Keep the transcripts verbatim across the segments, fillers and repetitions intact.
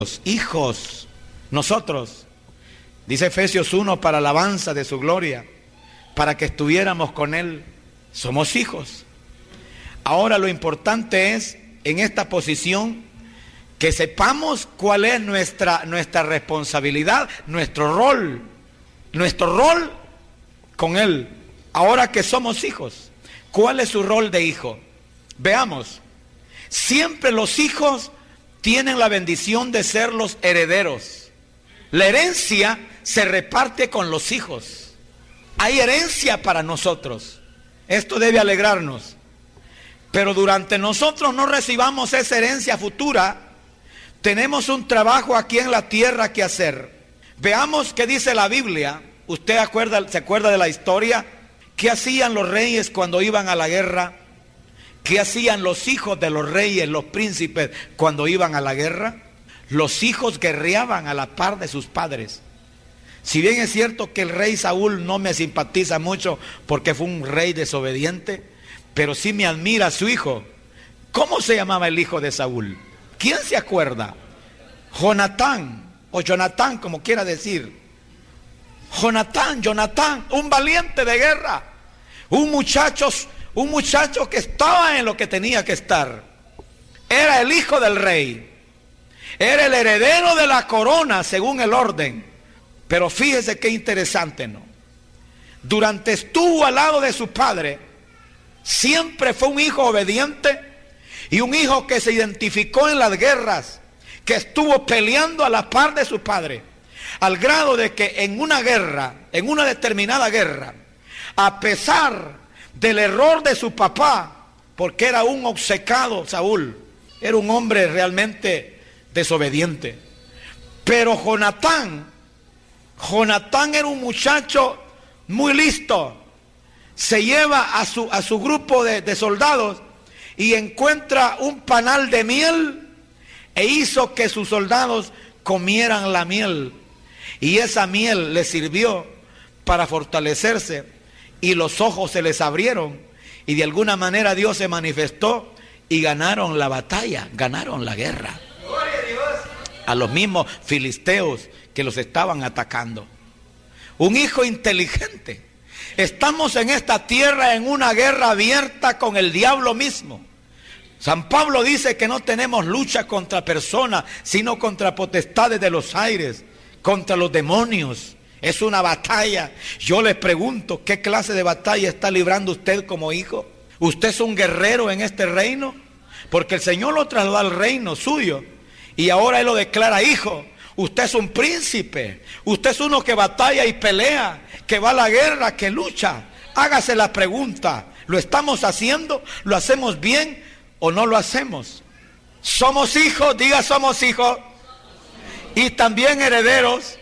hijos, nosotros, dice Efesios uno, para alabanza de su gloria, para que estuviéramos con Él. Somos hijos. Ahora lo importante es, en esta posición, que sepamos cuál es nuestra, nuestra responsabilidad, nuestro rol, nuestro rol con Él. Ahora que somos hijos, ¿cuál es su rol de hijo? Veamos, siempre los hijos tienen la bendición de ser los herederos. La herencia se reparte con los hijos. Hay herencia para nosotros. Esto debe alegrarnos. Pero durante nosotros no recibamos esa herencia futura, tenemos un trabajo aquí en la tierra que hacer. Veamos qué dice la Biblia. ¿Usted acuerda, se acuerda de la historia? ¿Qué hacían los reyes cuando iban a la guerra? ¿Qué hacían los hijos de los reyes, los príncipes, cuando iban a la guerra? Los hijos guerreaban a la par de sus padres. Si bien es cierto que el rey Saúl no me simpatiza mucho porque fue un rey desobediente, pero sí me admira a su hijo. ¿Cómo se llamaba el hijo de Saúl? ¿Quién se acuerda? Jonatán, o Jonatán, como quiera decir. Jonatán, Jonatán, un valiente de guerra, un muchacho... Un muchacho que estaba en lo que tenía que estar. Era el hijo del rey. Era el heredero de la corona según el orden. Pero fíjese qué interesante, ¿no? Durante estuvo al lado de su padre, siempre fue un hijo obediente y un hijo que se identificó en las guerras, que estuvo peleando a la par de su padre, al grado de que en una guerra, en una determinada guerra, a pesar del error de su papá, porque era un obcecado Saúl, era un hombre realmente desobediente, pero Jonatán, Jonatán era un muchacho muy listo. Se lleva a su, a su grupo de, de soldados y encuentra un panal de miel e hizo que sus soldados comieran la miel, y esa miel les sirvió para fortalecerse. Y los ojos se les abrieron y de alguna manera Dios se manifestó y ganaron la batalla, ganaron la guerra a los mismos filisteos que los estaban atacando. Un hijo inteligente. Estamos en esta tierra en una guerra abierta con el diablo mismo. San Pablo dice que no tenemos lucha contra personas, sino contra potestades de los aires, contra los demonios. Es una batalla. Yo les pregunto, ¿qué clase de batalla está librando usted como hijo? ¿Usted es un guerrero en este reino? Porque el Señor lo trasladó al reino suyo y ahora Él lo declara hijo. Usted es un príncipe. Usted es uno que batalla y pelea, que va a la guerra, que lucha. Hágase la pregunta, ¿lo estamos haciendo? ¿Lo hacemos bien o no lo hacemos? Somos hijos, diga somos hijos, y también herederos.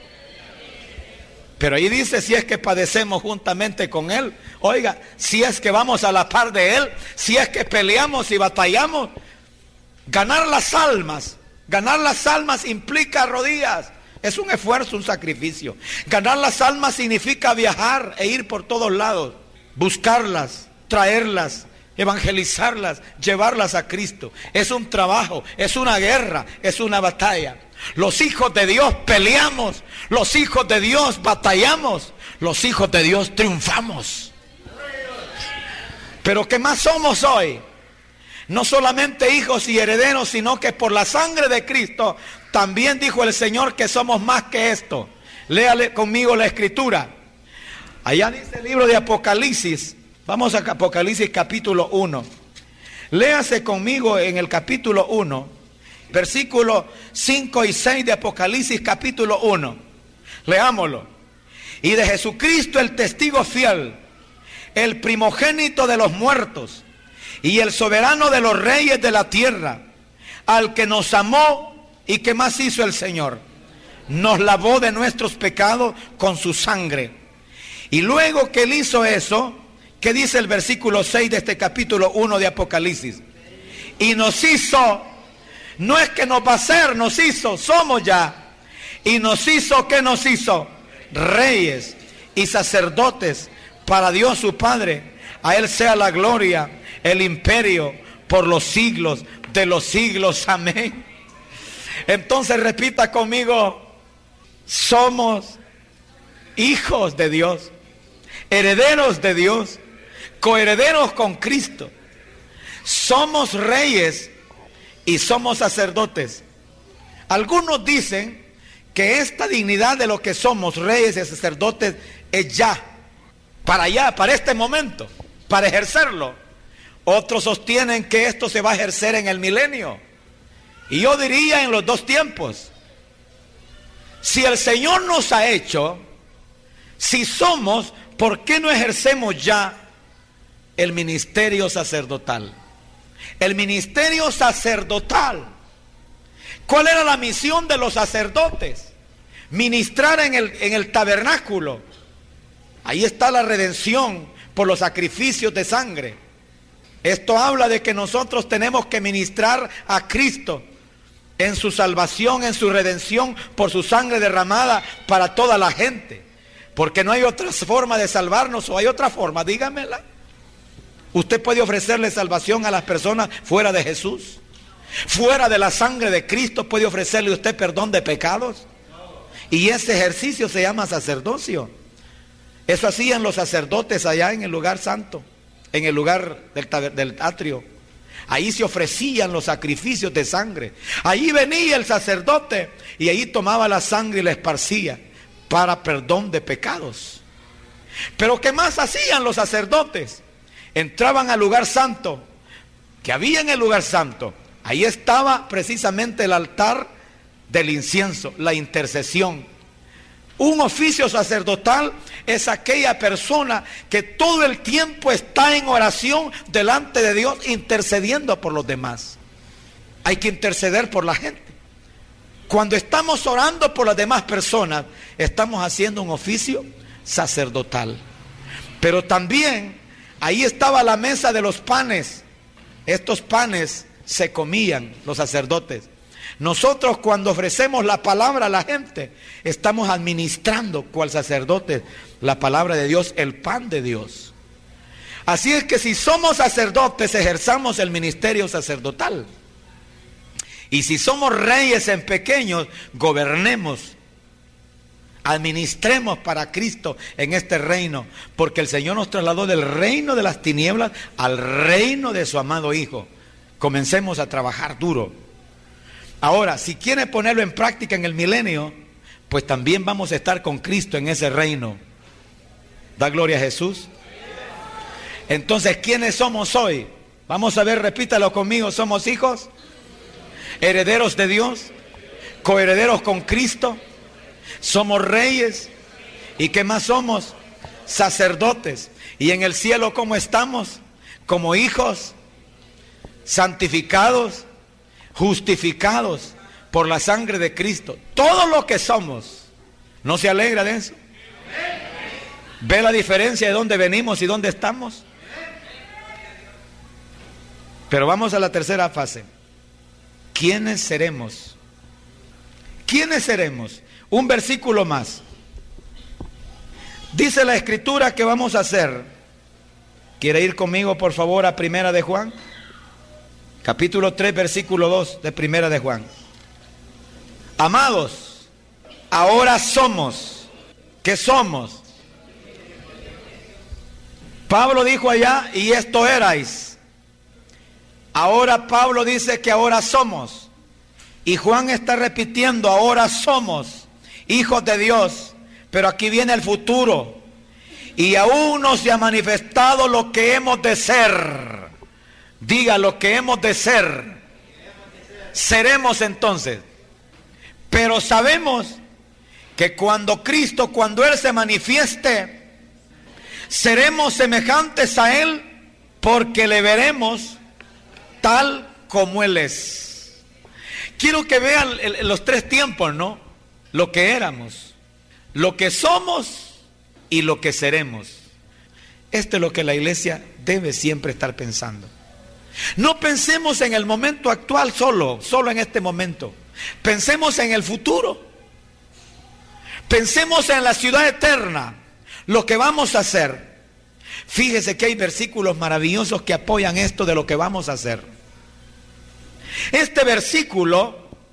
Pero ahí dice, si es que padecemos juntamente con Él. Oiga, si es que vamos a la par de Él, si es que peleamos y batallamos. Ganar las almas, ganar las almas implica rodillas. Es un esfuerzo, un sacrificio. Ganar las almas significa viajar e ir por todos lados. Buscarlas, traerlas, evangelizarlas, llevarlas a Cristo. Es un trabajo, es una guerra, es una batalla. Los hijos de Dios peleamos, los hijos de Dios batallamos, los hijos de Dios triunfamos. Pero ¿qué más somos hoy? No solamente hijos y herederos, sino que por la sangre de Cristo también dijo el Señor que somos más que esto. Léale conmigo la escritura. Allá dice el libro de Apocalipsis. Vamos a Apocalipsis capítulo uno. Léase conmigo en el capítulo uno. Versículos cinco y seis de Apocalipsis capítulo uno. Leámoslo. Y de Jesucristo el testigo fiel, el primogénito de los muertos y el soberano de los reyes de la tierra, al que nos amó y que más hizo el Señor, nos lavó de nuestros pecados con su sangre. Y luego que Él hizo eso, ¿qué dice el versículo seis de este capítulo uno de Apocalipsis? Y nos hizo... No es que nos va a hacer, nos hizo, somos ya. Y nos hizo, ¿qué nos hizo? Reyes y sacerdotes para Dios su Padre. A Él sea la gloria, el imperio por los siglos de los siglos. Amén. Entonces repita conmigo: somos hijos de Dios, herederos de Dios, coherederos con Cristo. Somos reyes y somos sacerdotes. Algunos dicen que esta dignidad de lo que somos reyes y sacerdotes es ya, para allá, para este momento, para ejercerlo. Otros sostienen que esto se va a ejercer en el milenio. Y yo diría en los dos tiempos. Si el Señor nos ha hecho, si somos, ¿por qué no ejercemos ya el ministerio sacerdotal? El ministerio sacerdotal. ¿Cuál era la misión de los sacerdotes? Ministrar en el, en el tabernáculo. Ahí está la redención por los sacrificios de sangre. Esto habla de que nosotros tenemos que ministrar a Cristo en su salvación, en su redención, por su sangre derramada para toda la gente. Porque no hay otra forma de salvarnos, o hay otra forma, dígamela. Usted puede ofrecerle salvación a las personas fuera de Jesús. Fuera de la sangre de Cristo puede ofrecerle usted perdón de pecados. Y ese ejercicio se llama sacerdocio. Eso hacían los sacerdotes allá en el lugar santo, en el lugar del, del atrio. Ahí se ofrecían los sacrificios de sangre. Ahí venía el sacerdote y ahí tomaba la sangre y la esparcía para perdón de pecados. Pero ¿qué más hacían los sacerdotes? Entraban al lugar santo, que había en el lugar santo. Ahí estaba precisamente el altar del incienso, la intercesión. Un oficio sacerdotal es aquella persona que todo el tiempo está en oración delante de Dios, intercediendo por los demás. Hay que interceder por la gente. Cuando estamos orando por las demás personas, estamos haciendo un oficio sacerdotal. Pero también ahí estaba la mesa de los panes. Estos panes se comían los sacerdotes. Nosotros, cuando ofrecemos la palabra a la gente, estamos administrando cual sacerdote la palabra de Dios, el pan de Dios. Así es que si somos sacerdotes, ejerzamos el ministerio sacerdotal. Y si somos reyes en pequeños, gobernemos, administremos para Cristo en este reino, porque el Señor nos trasladó del reino de las tinieblas al reino de su amado Hijo. Comencemos a trabajar duro. Ahora, si quiere ponerlo en práctica en el milenio, pues también vamos a estar con Cristo en ese reino. ¿Da gloria a Jesús? Entonces, ¿quiénes somos hoy? Vamos a ver, repítalo conmigo. Somos hijos, herederos de Dios, coherederos con Cristo, somos reyes. ¿Y qué más somos? Sacerdotes. ¿Y en el cielo cómo estamos? Como hijos, santificados, justificados por la sangre de Cristo. Todo lo que somos. ¿No se alegra de eso? ¿Ve la diferencia de dónde venimos y dónde estamos? Pero vamos a la tercera fase. ¿Quiénes seremos? ¿Quiénes seremos? Un versículo más. Dice la Escritura que vamos a hacer. ¿Quiere ir conmigo, por favor, a Primera de Juan? Capítulo tres, versículo dos de Primera de Juan. Amados, ahora somos. ¿Qué somos? Pablo dijo allá, y esto erais. Ahora Pablo dice que ahora somos. Y Juan está repitiendo, ahora somos hijos de Dios. Pero aquí viene el futuro. Y aún no se ha manifestado lo que hemos de ser. Diga, lo que hemos de ser. Seremos entonces. Pero sabemos que cuando Cristo, cuando Él se manifieste, seremos semejantes a Él, porque le veremos tal como Él es. Quiero que vean los tres tiempos, ¿no? Lo que éramos, lo que somos y lo que seremos. Esto es lo que la iglesia debe siempre estar pensando. No pensemos en el momento actual solo, solo en este momento. Pensemos en el futuro. Pensemos en la ciudad eterna, lo que vamos a hacer. Fíjese que hay versículos maravillosos que apoyan esto de lo que vamos a hacer. Este versículo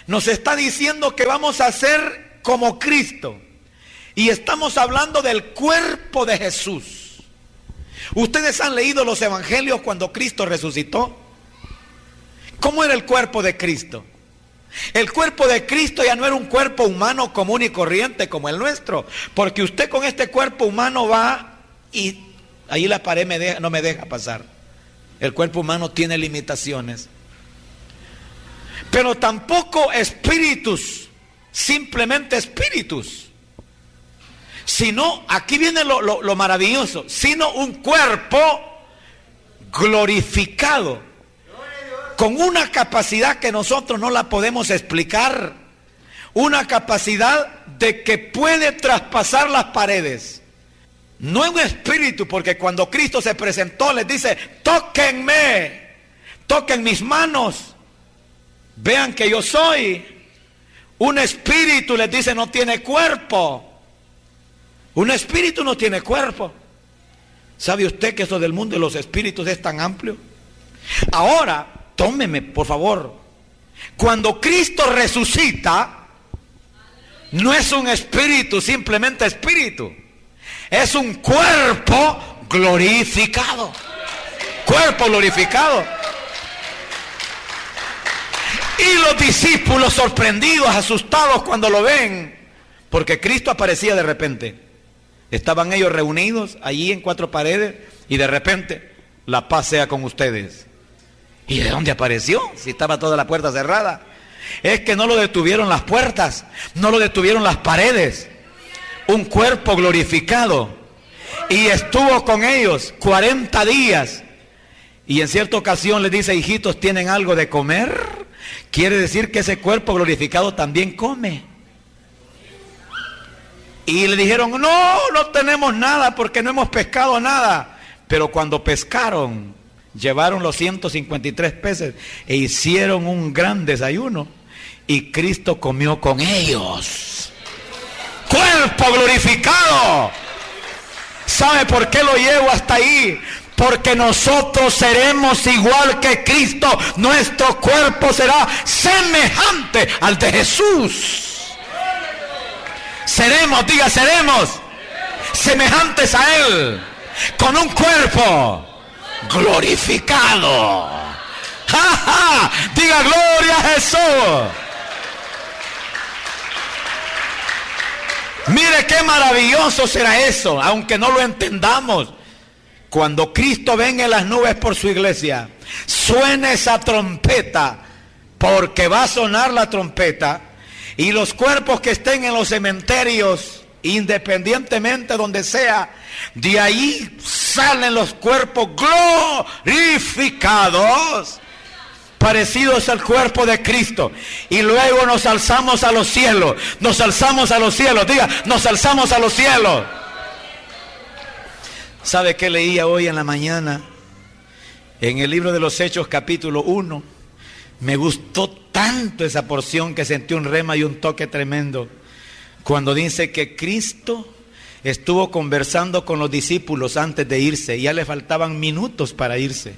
nos está diciendo que vamos a ser como Cristo. Y estamos hablando del cuerpo de Jesús. ¿Ustedes han leído los evangelios cuando Cristo resucitó? ¿Cómo era el cuerpo de Cristo? El cuerpo de Cristo ya no era un cuerpo humano común y corriente como el nuestro, porque usted con este cuerpo humano va y ahí la pared me deja, no me deja pasar. El cuerpo humano tiene limitaciones. Pero tampoco espíritus, simplemente espíritus, sino, aquí viene lo, lo, lo maravilloso, sino un cuerpo glorificado, con una capacidad que nosotros no la podemos explicar, una capacidad de que puede traspasar las paredes. No es un espíritu, porque cuando Cristo se presentó les dice: tóquenme, toquen mis manos, vean que yo soy. Un espíritu, les dice, no tiene cuerpo. Un espíritu no tiene cuerpo. ¿Sabe usted que eso del mundo de los espíritus es tan amplio? Ahora, tómeme, por favor. Cuando Cristo resucita, no es un espíritu, simplemente espíritu. Es un cuerpo glorificado. Cuerpo glorificado. Y los discípulos sorprendidos, asustados cuando lo ven, porque Cristo aparecía de repente. Estaban ellos reunidos allí en cuatro paredes y de repente: la paz sea con ustedes. ¿Y de dónde apareció? Si estaba toda la puerta cerrada. Es que no lo detuvieron las puertas, no lo detuvieron las paredes. Un cuerpo glorificado. Y estuvo con ellos cuarenta días. Y en cierta ocasión les dice: hijitos, ¿tienen algo de comer? Quiere decir que ese cuerpo glorificado también come. Y le dijeron: no, no tenemos nada porque no hemos pescado nada. Pero cuando pescaron, llevaron los ciento cincuenta y tres peces e hicieron un gran desayuno. Y Cristo comió con ellos. Cuerpo glorificado. ¿Sabe por qué lo llevo hasta ahí? Porque nosotros seremos igual que Cristo. Nuestro cuerpo será semejante al de Jesús. Seremos, diga, seremos semejantes a Él, con un cuerpo glorificado. ¡Ja, ja! Diga, gloria a Jesús. Mire qué maravilloso será eso, aunque no lo entendamos. Cuando Cristo venga en las nubes por su iglesia, suene esa trompeta, porque va a sonar la trompeta. Y los cuerpos que estén en los cementerios, independientemente donde sea, de ahí salen los cuerpos glorificados, parecidos al cuerpo de Cristo. Y luego nos alzamos a los cielos, nos alzamos a los cielos, diga, nos alzamos a los cielos. ¿Sabe qué leía hoy en la mañana? En el libro de los Hechos, capítulo uno. Me gustó tanto esa porción que sentí un rema y un toque tremendo. Cuando dice que Cristo estuvo conversando con los discípulos antes de irse. Y ya le faltaban minutos para irse.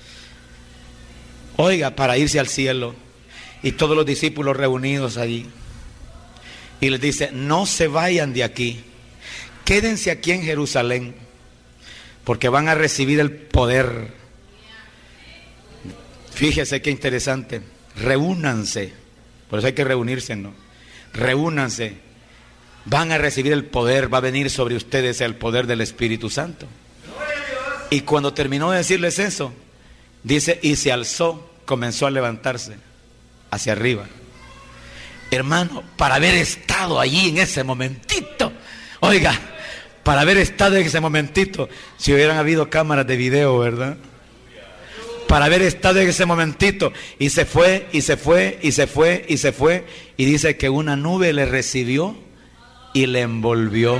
Oiga, para irse al cielo. Y todos los discípulos reunidos allí. Y les dice: no se vayan de aquí. Quédense aquí en Jerusalén. Porque van a recibir el poder. Fíjese qué interesante. Reúnanse. Por eso hay que reunirse, ¿no? Reúnanse. Van a recibir el poder. Va a venir sobre ustedes el poder del Espíritu Santo. Y cuando terminó de decirles eso, dice: y se alzó, comenzó a levantarse hacia arriba. Hermano, para haber estado allí en ese momentito, oiga, para haber estado en ese momentito, si hubieran habido cámaras de video, ¿verdad? Para haber estado en ese momentito, y se fue, y se fue, y se fue, y se fue, y dice que una nube le recibió y le envolvió.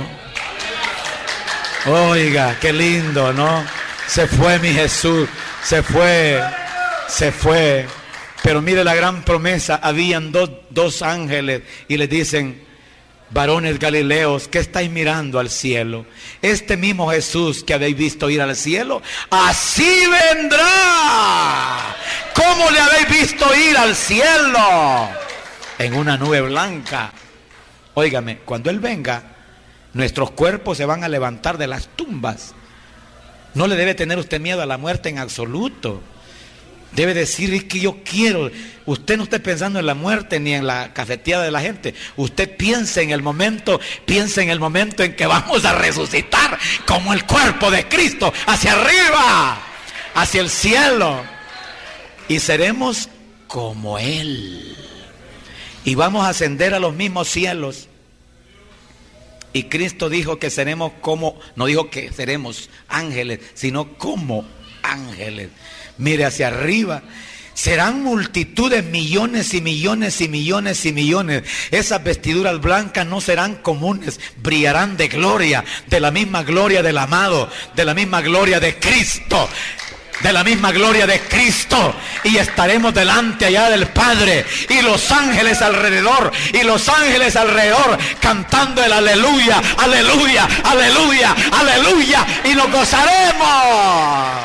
Oiga, qué lindo, ¿no? Se fue mi Jesús, se fue, se fue. Pero mire la gran promesa, habían dos, dos ángeles y les dicen: varones galileos, ¿qué estáis mirando al cielo? Este mismo Jesús que habéis visto ir al cielo, así vendrá. ¿Cómo le habéis visto ir al cielo? en una nube blanca. Óigame, cuando Él venga, nuestros cuerpos se van a levantar de las tumbas. No le debe tener usted miedo a la muerte en absoluto. Debe decir, es que yo quiero. Usted no esté pensando en la muerte ni en la cafeteada de la gente. Usted piense en el momento, piense en el momento en que vamos a resucitar como el cuerpo de Cristo, hacia arriba, hacia el cielo. Y seremos como Él. Y vamos a ascender a los mismos cielos. Y Cristo dijo que seremos como, no dijo que seremos ángeles, sino como ángeles. Mire hacia arriba. Serán multitudes, millones y millones y millones y millones. Esas vestiduras blancas no serán comunes, brillarán de gloria, de la misma gloria del amado, de la misma gloria de Cristo. De la misma gloria de Cristo. Y estaremos delante allá del Padre, y los ángeles alrededor, y los ángeles alrededor, cantando el aleluya, aleluya, aleluya, aleluya, y nos gozaremos.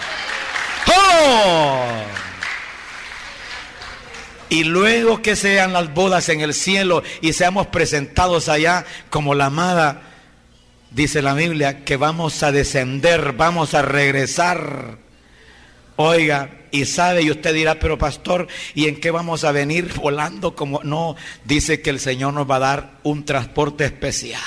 ¡Oh! Y luego que sean las bodas en el cielo y seamos presentados allá como la amada, dice la Biblia que vamos a descender, vamos a regresar. Oiga, y sabe, y usted dirá, pero pastor, ¿y en qué vamos a venir volando? Como no, dice que el Señor nos va a dar un transporte especial.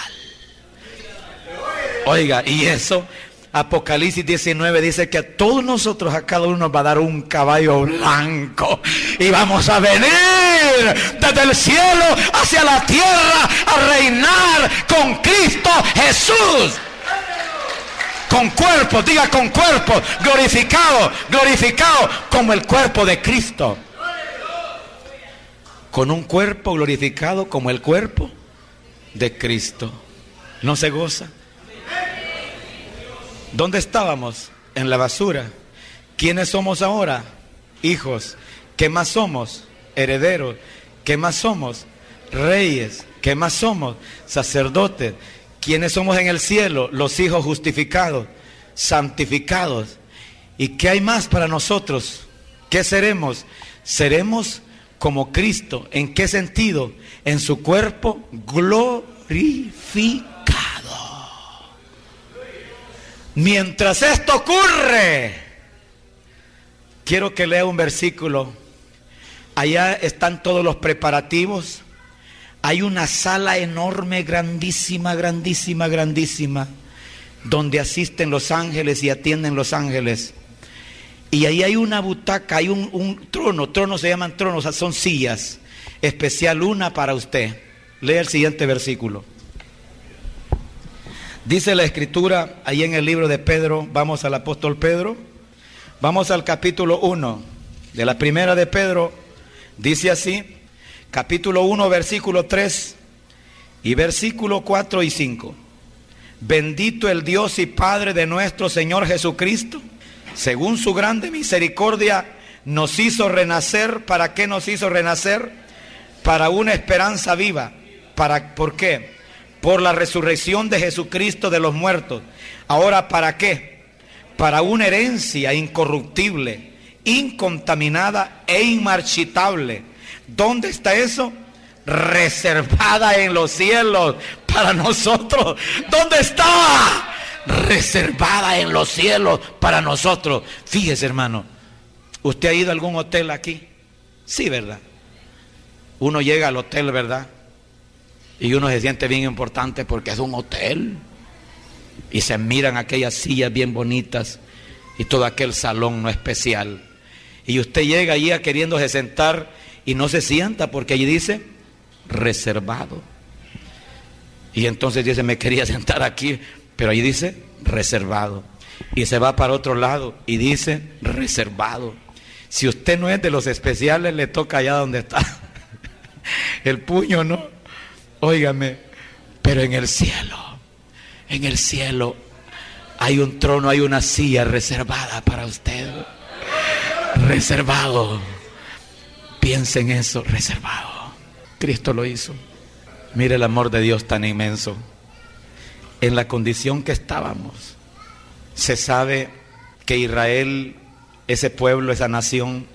Oiga, y eso, Apocalipsis diecinueve dice que a todos nosotros, a cada uno nos va a dar un caballo blanco. Y vamos a venir desde el cielo hacia la tierra a reinar con Cristo Jesús. Con cuerpo, diga con cuerpo, glorificado, glorificado como el cuerpo de Cristo. Con un cuerpo glorificado como el cuerpo de Cristo. ¿No se goza? ¿Dónde estábamos? En la basura. ¿Quiénes somos ahora? Hijos. ¿Qué más somos? Herederos. ¿Qué más somos? Reyes. ¿Qué más somos? Sacerdotes. ¿Quiénes somos en el cielo? Los hijos justificados, santificados. ¿Y qué hay más para nosotros? ¿Qué seremos? Seremos como Cristo. ¿En qué sentido? En su cuerpo glorificado. Mientras esto ocurre, quiero que lea un versículo. Allá están todos los preparativos. Hay una sala enorme, grandísima, grandísima, grandísima, donde asisten los ángeles y atienden los ángeles. Y ahí hay una butaca, hay un, un trono, tronos se llaman tronos, o sea, son sillas, especial una para usted. Lea el siguiente versículo. Dice la Escritura, ahí en el libro de Pedro, vamos al apóstol Pedro, vamos al capítulo uno, de la primera de Pedro, dice así. Capítulo uno, versículo tres y versículo cuatro y cinco. Bendito el Dios y Padre de nuestro Señor Jesucristo, según su grande misericordia nos hizo renacer. ¿Para qué nos hizo renacer? Para una esperanza viva. ¿Para, ¿Por qué? Por la resurrección de Jesucristo de los muertos. Ahora, ¿para qué? Para una herencia incorruptible, incontaminada e inmarchitable. ¿Dónde está eso? Reservada en los cielos para nosotros. ¿Dónde está? Reservada en los cielos para nosotros. Fíjese, hermano, ¿usted ha ido a algún hotel aquí? Sí, ¿verdad? Uno llega al hotel, ¿verdad? Y uno se siente bien importante porque es un hotel. Y se miran aquellas sillas bien bonitas y todo aquel salón no especial. Y usted llega allí a queriéndose sentar y no se sienta porque allí dice reservado. Y entonces dice, me quería sentar aquí, pero allí dice reservado. Y se va para otro lado y dice reservado. Si usted no es de los especiales, le toca allá donde está. El puño no. Óigame, pero en el cielo, en el cielo hay un trono, hay una silla reservada para usted. Reservado. Piensa en eso, reservado. Cristo lo hizo. Mire el amor de Dios tan inmenso. En la condición que estábamos, se sabe que Israel, ese pueblo, esa nación,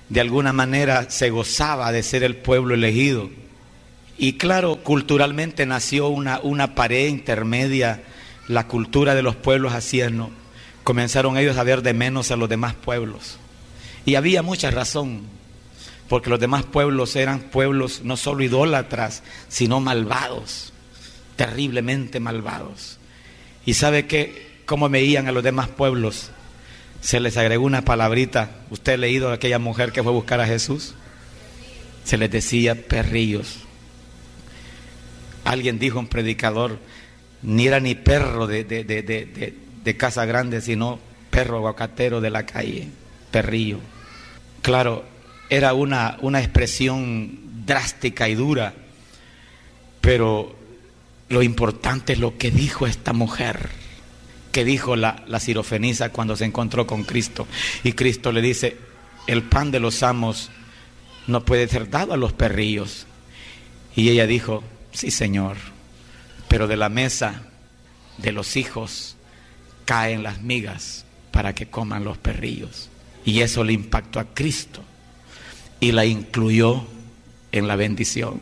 de alguna manera se gozaba de ser el pueblo elegido. Y claro, culturalmente nació una, una pared intermedia, la cultura de los pueblos asiernos. Comenzaron ellos a ver de menos a los demás pueblos. Y había mucha razón, porque los demás pueblos eran pueblos no solo idólatras, sino malvados, terriblemente malvados. ¿Y sabe qué? ¿Cómo veían a los demás pueblos? Se les agregó una palabrita. ¿Usted ha leído a aquella mujer que fue a buscar a Jesús? Se les decía perrillos. Alguien dijo, un predicador, ni era ni perro de, de, de, de, de, de casa grande, sino perro aguacatero de la calle, perrillo. Claro, era una, una expresión drástica y dura, pero lo importante es lo que dijo esta mujer, que dijo la, la sirofenisa cuando se encontró con Cristo. Y Cristo le dice, el pan de los amos no puede ser dado a los perrillos. Y ella dijo, sí, Señor, pero de la mesa de los hijos caen las migas para que coman los perrillos. Y eso le impactó a Cristo y la incluyó en la bendición.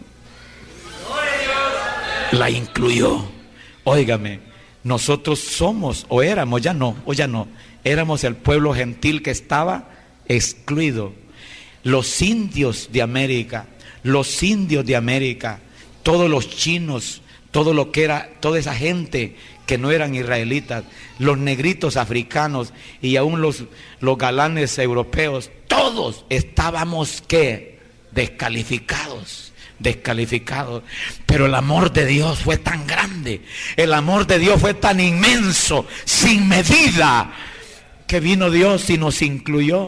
La incluyó. Óigame, nosotros somos, o éramos, ya no, o ya no, éramos el pueblo gentil que estaba excluido. Los indios de América, los indios de América, todos los chinos, todo lo que era, toda esa gente que no eran israelitas, los negritos africanos y aún los, los galanes europeos, todos estábamos ¿qué? Descalificados, descalificados. Pero el amor de Dios fue tan grande, el amor de Dios fue tan inmenso, sin medida, que vino Dios y nos incluyó.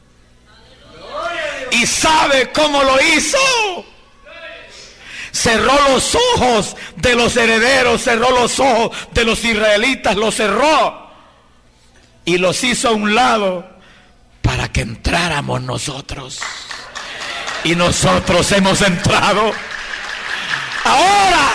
¿Y sabe cómo lo hizo? Cerró los ojos de los herederos, cerró los ojos de los israelitas, los cerró y los hizo a un lado para que entráramos nosotros. Y nosotros hemos entrado. Ahora,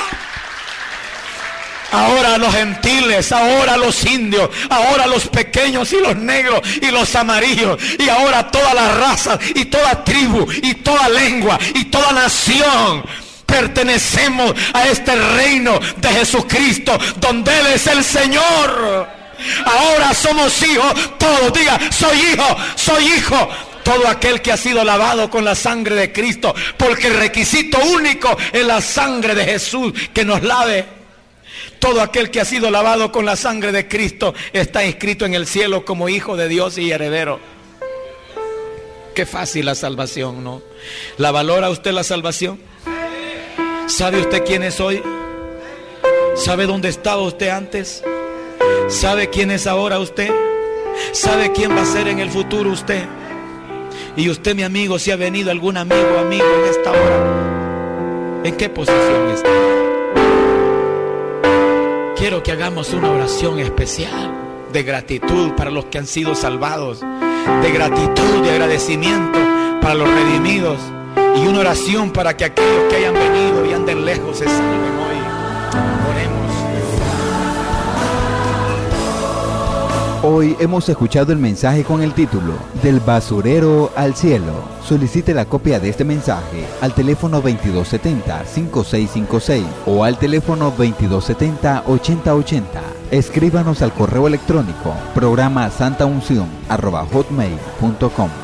ahora los gentiles, ahora los indios, ahora los pequeños y los negros y los amarillos, y ahora todas las razas y toda tribu y toda lengua y toda nación. Pertenecemos a este reino de Jesucristo, donde Él es el Señor. Ahora somos hijos, todos diga, soy hijo, soy hijo. Todo aquel que ha sido lavado con la sangre de Cristo, porque el requisito único es la sangre de Jesús que nos lave. Todo aquel que ha sido lavado con la sangre de Cristo está inscrito en el cielo como hijo de Dios y heredero. Qué fácil la salvación, ¿no? ¿La valora usted la salvación? ¿Sabe usted quién es hoy? ¿Sabe dónde estaba usted antes? ¿Sabe quién es ahora usted? ¿Sabe quién va a ser en el futuro usted? Y usted, mi amigo, si ha venido algún amigo, amigo en esta hora, ¿en qué posición está? Quiero que hagamos una oración especial de gratitud para los que han sido salvados, de gratitud y agradecimiento para los redimidos, y una oración para que aquellos que hayan venido y anden lejos se salven hoy. Oremos. Hoy hemos escuchado el mensaje con el título Del basurero al cielo. Solicite la copia de este mensaje al teléfono veintidós setenta, cincuenta y seis cincuenta y seis o al teléfono veintidós setenta, ochenta ochenta. Escríbanos al correo electrónico programa santaunción arroba hotmail punto com.